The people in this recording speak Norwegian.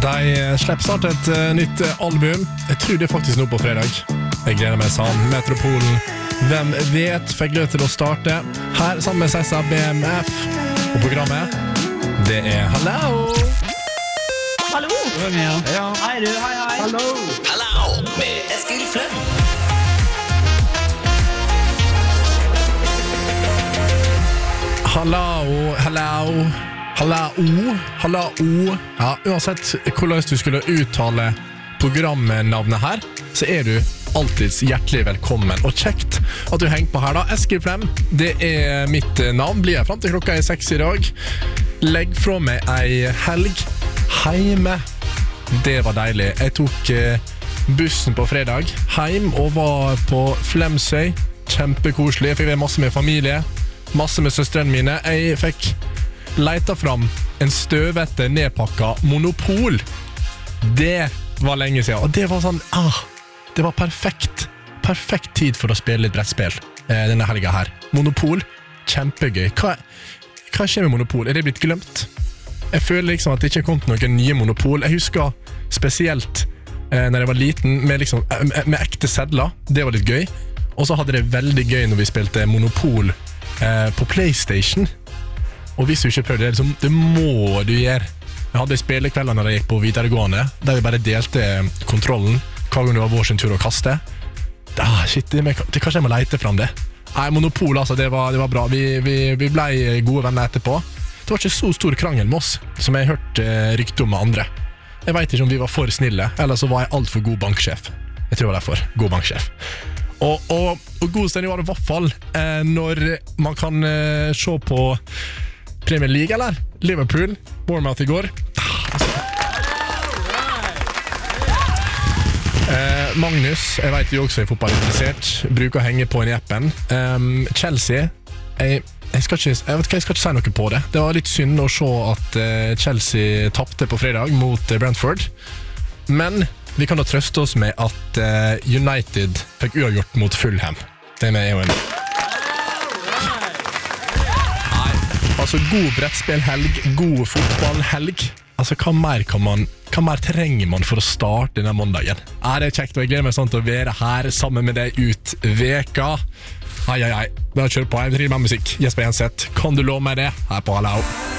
De slipper snart et nytt album. Jeg tror det faktisk nå på fredag. Jeg gleder meg sånn. Metropolen, hvem vet, fikk løp til å starte. Her sammen med Sessa BMF. Og programmet, det Hallo! Hallo! Ja. Hei du, hei. Hallo! Hallo med Eskil Flem. Hallo. Ja, uansett hvordan du skulle uttale programnavnet her, så du alltid hjertelig velkommen. Og kjekt at du henger på her da. Eskil Flem, det mitt navn. Blir jeg frem til klokka 6 i dag. Legg fra meg ei helg hjemme. Det var deilig. Jeg tok bussen på fredag hjem og var på Flemsøy. Kjempekoselig. Jeg fikk være masse med familie. Masse med søstrene mine. Jeg fikk leita fram en støvete nedpakka Monopol. Det var lenge siden. Og det var sånn, det var perfekt. Perfekt tid for å spille litt brettspill denne helga her. Monopol, kjempegøy. Hva skjer med Monopol? Det blitt glemt? Jeg føler liksom at det ikke kom til noen nye Monopol. Jeg husker spesielt når jeg var liten med ekte sedler. Det var litt gøy. Og så hadde det veldig gøy når vi spilte Monopol på PlayStation. Og hvis du ikke prøvde det, det må du gjøre. Jeg hadde spillekvelder når jeg gikk på videregående, der vi bare delte kontrollen hver gang det var vår sin tur å kaste. Kanskje jeg må lete frem det. Nei, Monopol, altså, det var bra. Vi ble gode venner etterpå. Det var ikke så stor krangel med oss, som jeg hørte rykte om med andre. Jeg vet ikke om vi var for snille, eller så var jeg alt for god banksjef. Jeg tror det var derfor, god banksjef. Og god stemning var det i hvert fall når man kan se på Premier League, eller? Liverpool, Bournemouth i går. Magnus, jeg vet jo også fotballinteressert, bruker å henge på i appen. Chelsea, jeg skal ikke si noe på det. Det var litt synd å se at Chelsea tappte på fredag mot Brentford. Men vi kan da trøste oss med at United fikk uavgjort mot Fulham. Det er jo en... Nei, altså god brettspillhelg, god fotballhelg. Altså, hva mer trenger man for å starte denne måndagen? Det er kjekt, og jeg gleder meg sånn til å være her sammen med deg ut veka. Ai. Bare kjør på, jeg driver med musikk. Jesper Jenseth, kan du love meg det? Her på Hallo.